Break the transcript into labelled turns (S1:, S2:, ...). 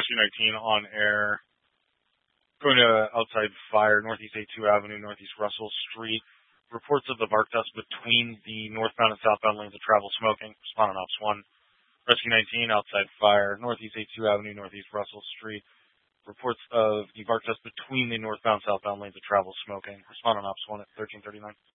S1: Rescue 19 on air. Going to outside fire, Northeast A2 Avenue, Northeast Russell Street. Reports of the bark dust between the northbound and southbound lanes of travel smoking. Respond on Ops 1. Rescue 19, outside fire, Northeast A2 Avenue, Northeast Russell Street. Reports of the bark dust between the northbound and southbound lanes of travel smoking. Respond on Ops 1 at 1339.